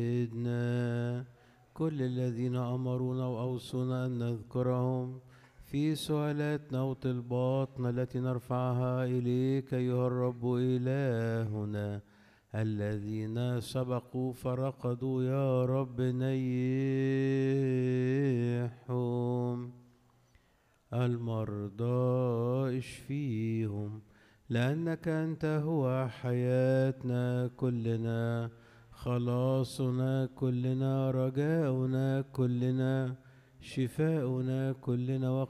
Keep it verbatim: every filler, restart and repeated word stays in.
سيدنا كل الذين أمرونا وأوصونا أن نذكرهم في سؤالاتنا وطلباتنا التي نرفعها إليك أيها الرب إلهنا. الذين سبقوا فرقدوا يا رب نيحهم، المرضى اشفيهم، لأنك أنت هو حياتنا كلنا، خلاصنا كلنا، رجاؤنا كلنا، شفاؤنا كلنا